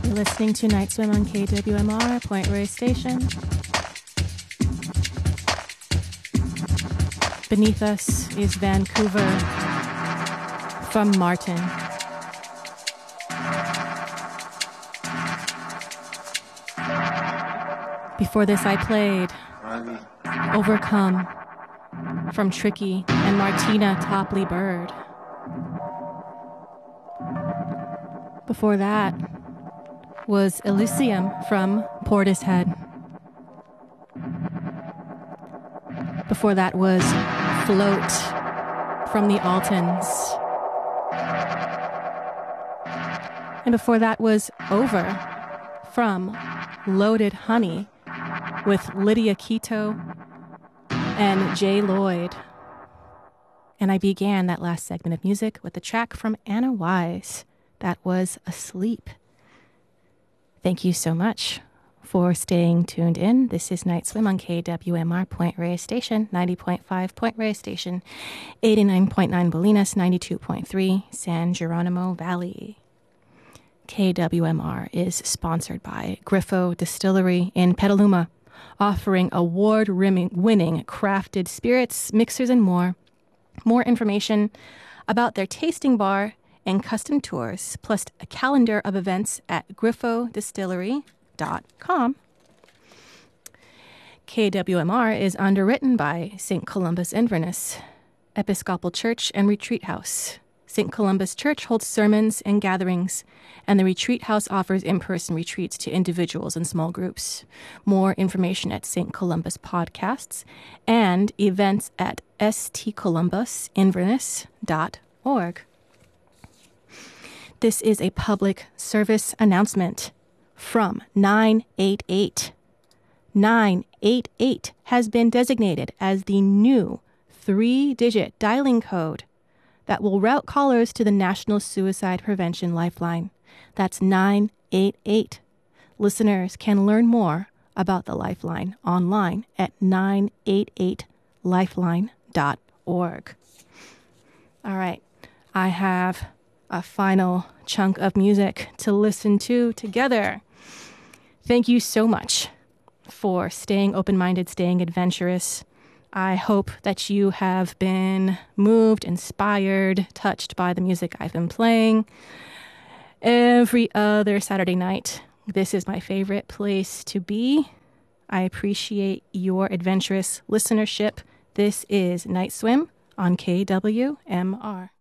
Listening to Night Swim on KWMR, Point Reyes Station. Beneath us is Vancouver from Martin. Before this, I played Overcome from Tricky and Martina Topley Bird. Before that was Elysium from Portishead. Before that was Float from the Altons. And before that was Over from Loaded Honey with Lydia Quito and Jay Lloyd. And I began that last segment of music with a track from Anna Wise that was Asleep. Thank you so much for staying tuned in. This is Night Swim on KWMR Point Reyes Station, 90.5 Point Reyes Station, 89.9 Bolinas, 92.3 San Geronimo Valley. KWMR is sponsored by Griffo Distillery in Petaluma, offering award-winning crafted spirits, mixers, and more. More information about their tasting bar and custom tours, plus a calendar of events at griffodistillery.com. KWMR is underwritten by St. Columba's Inverness, Episcopal Church and Retreat House. St. Columba's Church holds sermons and gatherings, and the Retreat House offers in-person retreats to individuals and small groups. More information at St. Columba's Podcasts and events at stcolumbusinverness.org. This is a public service announcement from 988. 988 has been designated as the new 3-digit dialing code that will route callers to the National Suicide Prevention Lifeline. That's 988. Listeners can learn more about the Lifeline online at 988lifeline.org. All right, I have a final chunk of music to listen to together. Thank you so much for staying open-minded, staying adventurous. I hope that you have been moved, inspired, touched by the music I've been playing. Every other Saturday night, this is my favorite place to be. I appreciate your adventurous listenership. This is Night Swim on KWMR.